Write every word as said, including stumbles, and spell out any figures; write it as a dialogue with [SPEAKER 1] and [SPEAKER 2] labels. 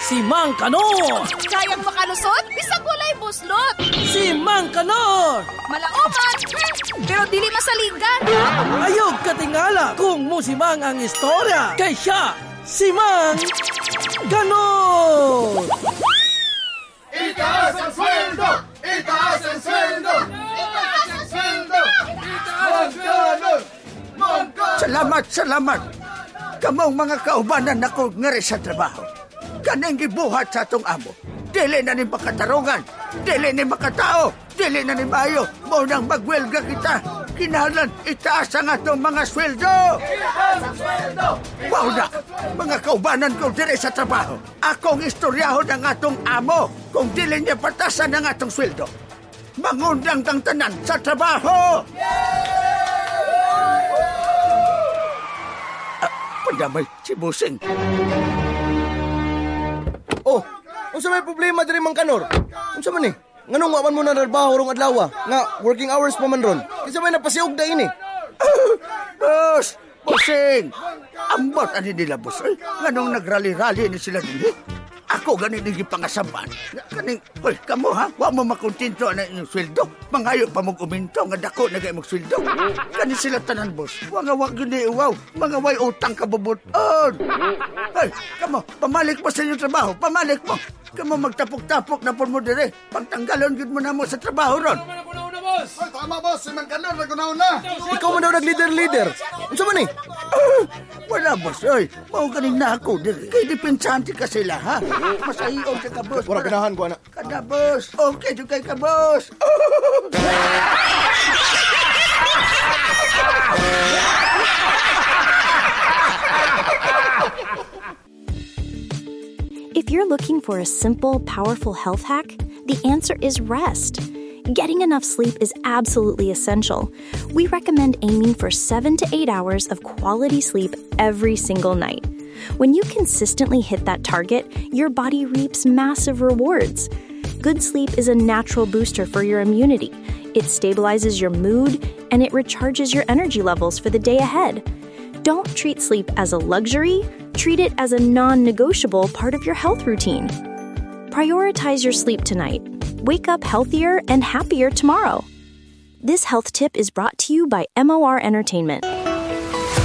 [SPEAKER 1] Si Mang Kanor!
[SPEAKER 2] Kayang makalusot, bisag walay buslot.
[SPEAKER 1] Si Mang Kanor!
[SPEAKER 2] Malaoman, hmm, pero dili masalingan.
[SPEAKER 1] Ayog katingala kung musimang ang istorya. Kay siya, si Mang Kanor!
[SPEAKER 3] ¡Itaas ang sweldo! ¡Itaas ang sweldo! ¡Itaas ang sweldo! Mang Kanor! Mang Kanor!
[SPEAKER 4] Salamat, salamat! Kamong mga kaubanan ako ngari sa trabaho. Kaning gibuhat sa atong amo. Dili na ni makatarungan. Dili ni makatao. Dili na ni mayo. Mo nang magwelga kita. Kinahanglan itaas ang atong mga sweldo.
[SPEAKER 3] ¡Itaas ang sweldo!
[SPEAKER 4] Wow na! Mga kaubanan ko dire sa trabaho. Akong istoryahon ang atong amo kung dili niya patasan ang atong sweldo. Mangundang kang tanan sa trabaho! Damay, si Busing.
[SPEAKER 5] Oh, unsa may problema diri Mang Kanor? Unsa man ni? Nganong wa man mo na trabaho rong adlaw? Nga working hours pa man ron. Kinsa may napasiog da ini?
[SPEAKER 4] Boss, Busing. Ambot ani nila, boss. Ay, nganong nagrali-rali ni sila din. Ako ganin nigi pangasaban. Kaning, hoy, kamo ha? Wa mo makontento na inyong sweldo. Mangayo pa mong uminto nga dako na kayo mong sweldo. Kanin sila tanan, boss. Wa nga wag gini uwaw. Mga way utang kabubuton. Hoy, kamo, pamalik mo sa inyong trabaho. Pamalik mo. Kamo magtapok-tapok na pon mo dire. Pagtanggalon gid mo na mo sa trabaho ron.
[SPEAKER 3] Ay, tama, boss. Si Mang Kanor, nagunaw na.
[SPEAKER 5] Ikaw man daw nag-leader-leader. Unsa man ni?
[SPEAKER 4] Ah, wala, boss. Ay, mao ganing na ako dire. Kay dipensante ka sila, ha? Masahiyon ka ka, boss.
[SPEAKER 5] Wala ganahan ko, anak.
[SPEAKER 4] Kada, boss. Okay, dugay ka, boss.
[SPEAKER 6] If you're looking for a simple, powerful health hack, the answer is rest. Getting enough sleep is absolutely essential. We recommend aiming for seven to eight hours of quality sleep every single night. When you consistently hit that target, your body reaps massive rewards. Good sleep is a natural booster for your immunity. It stabilizes your mood, and it recharges your energy levels for the day ahead. Don't treat sleep as a luxury. Treat it as a non-negotiable part of your health routine. Prioritize your sleep tonight. Wake up healthier and happier tomorrow. This health tip is brought to you by M O R Entertainment.